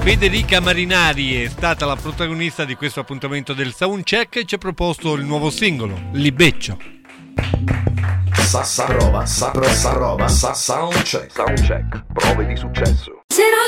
Federica Marinari è stata la protagonista di questo appuntamento del Soundcheck e ci ha proposto il nuovo singolo, Libeccio. Soundcheck, prove di successo.